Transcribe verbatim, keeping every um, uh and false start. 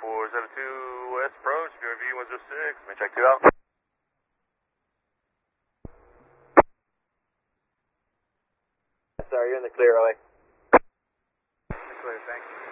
four seven two West approach, V R V one zero six, may check two out. Sorry, you're in the clear, O A. Clear, thanks.